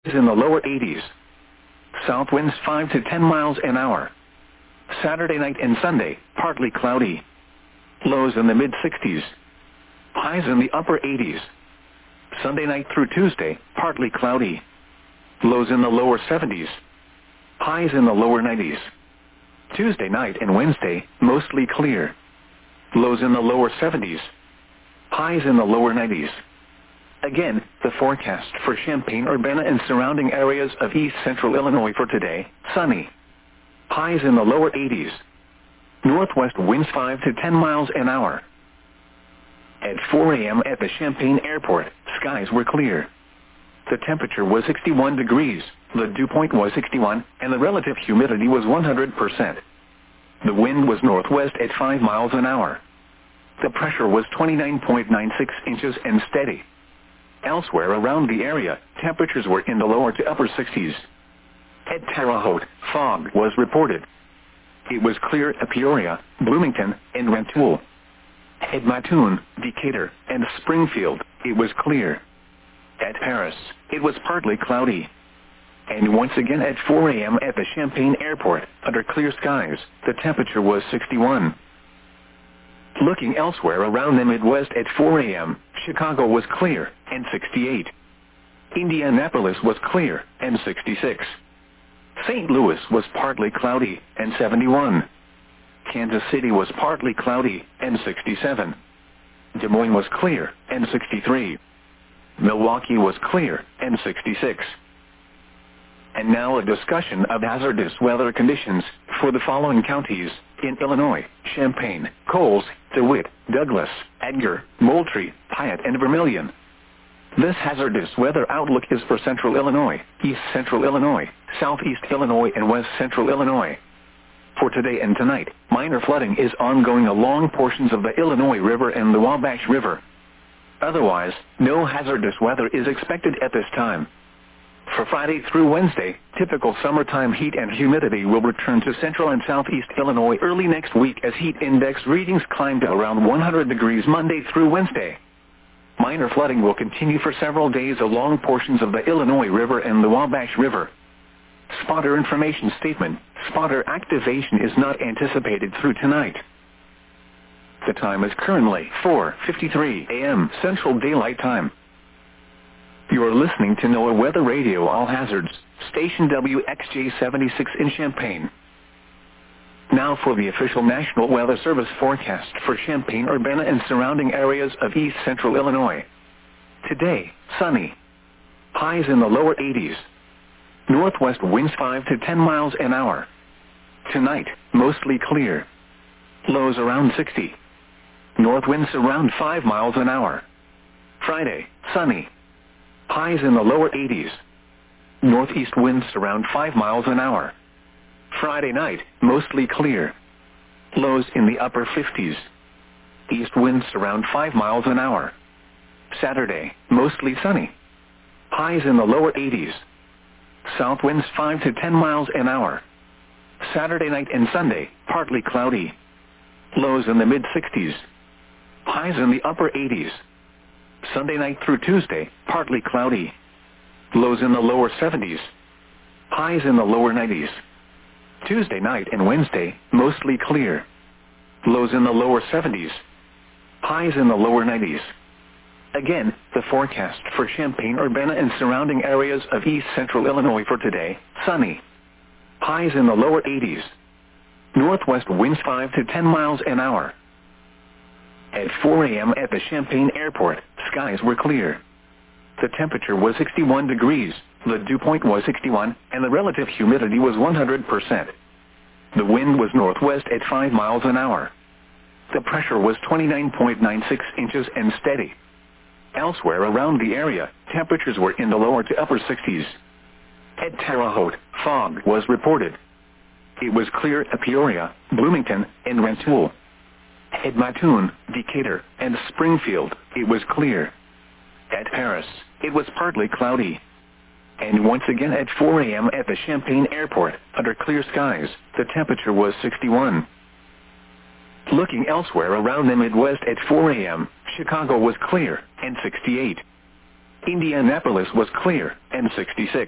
in the lower 80s. South winds 5 to 10 miles an hour. Saturday night and Sunday, partly cloudy. Lows in the mid-60s. Highs in the upper 80s. Sunday night through Tuesday, partly cloudy. Lows in the lower 70s. Highs in the lower 90s. Tuesday night and Wednesday, mostly clear. Lows in the lower 70s. Highs in the lower 90s. Again, the forecast for Champaign-Urbana and surrounding areas of east central Illinois for today, sunny. Highs in the lower 80s. Northwest winds 5 to 10 miles an hour. At 4 a.m. at the Champaign Airport, skies were clear. The temperature was 61 degrees, the dew point was 61, and the relative humidity was 100%. The wind was northwest at 5 miles an hour. The pressure was 29.96 inches and steady. Elsewhere around the area, temperatures were in the lower to upper 60s. At Terre Haute, fog was reported. It was clear at Peoria, Bloomington, and Rantoul. At Mattoon, Decatur, and Springfield, it was clear. At Paris, it was partly cloudy. And once again at 4 a.m. at the Champaign Airport, under clear skies, the temperature was 61. Looking elsewhere around the Midwest at 4 a.m., Chicago was clear, and 68. Indianapolis was clear, and 66. St. Louis was partly cloudy, and 71. Kansas City was partly cloudy, and 67. Des Moines was clear, and 63. Milwaukee was clear, and 66. And now a discussion of hazardous weather conditions for the following counties in Illinois: Champaign, Coles, DeWitt, Douglas, Edgar, Moultrie, Piatt, and Vermilion. This hazardous weather outlook is for central Illinois, east central Illinois, southeast Illinois, and west central Illinois. For today and tonight, minor flooding is ongoing along portions of the Illinois River and the Wabash River. Otherwise, no hazardous weather is expected at this time. For Friday through Wednesday, typical summertime heat and humidity will return to central and southeast Illinois early next week as heat index readings climb to around 100 degrees Monday through Wednesday. Minor flooding will continue for several days along portions of the Illinois River and the Wabash River. Spotter information statement: spotter activation is not anticipated through tonight. The time is currently 4:53 a.m. Central Daylight Time. You are listening to NOAA Weather Radio All Hazards, station WXJ-76 in Champaign. Now for the official National Weather Service forecast for Champaign-Urbana and surrounding areas of east central Illinois. Today, sunny. Highs in the lower 80s. Northwest winds 5 to 10 miles an hour. Tonight, mostly clear. Lows around 60. North winds around 5 miles an hour. Friday, sunny. Highs in the lower 80s. Northeast winds around 5 miles an hour. Friday night, mostly clear. Lows in the upper 50s. East winds around 5 miles an hour. Saturday, mostly sunny. Highs in the lower 80s. South winds 5 to 10 miles an hour. Saturday night and Sunday, partly cloudy. Lows in the mid-60s. Highs in the upper 80s. Sunday night through Tuesday, partly cloudy. Lows in the lower 70s. Highs in the lower 90s. Tuesday night and Wednesday, mostly clear. Lows in the lower 70s. Highs in the lower 90s. Again, the forecast for Champaign-Urbana and surrounding areas of east central Illinois for today, sunny. Highs in the lower 80s. Northwest winds 5 to 10 miles an hour. At 4 a.m. at the Champaign Airport, skies were clear. The temperature was 61 degrees, the dew point was 61, and the relative humidity was 100%. The wind was northwest at 5 miles an hour. The pressure was 29.96 inches and steady. Elsewhere around the area, temperatures were in the lower to upper 60s. At Terre Haute, fog was reported. It was clear at Peoria, Bloomington, and Rantoul. At Mattoon, Decatur, and Springfield, it was clear. At Paris, it was partly cloudy. And once again at 4 a.m. at the Champaign Airport, under clear skies, the temperature was 61. Looking elsewhere around the Midwest at 4 a.m., Chicago was clear, and 68. Indianapolis was clear, and 66.